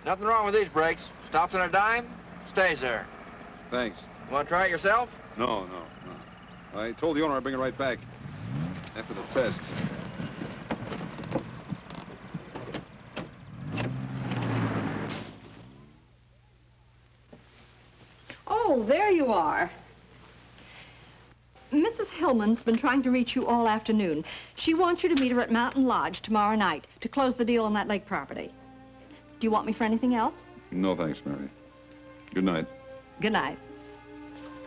Nothing wrong with these brakes. Stops on a dime, stays there. Thanks. Want to try it yourself? No. I told the owner I'd bring it right back after the test. Oh, there you are. Mrs. Hillman's been trying to reach you all afternoon. She wants you to meet her at Mountain Lodge tomorrow night to close the deal on that lake property. Do you want me for anything else? No, thanks, Mary. Good night. Good night.